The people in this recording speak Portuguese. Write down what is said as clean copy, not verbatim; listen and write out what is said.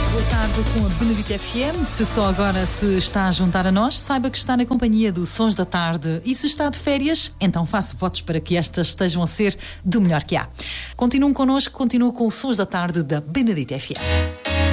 Boa tarde com a Benedita FM. Se só agora se está a juntar a nós, saiba que está na companhia do Sons da Tarde. E se está de férias, então faça votos para que estas estejam a ser do melhor que há. Continuem connosco, continuem com o Sons da Tarde da Benedita FM.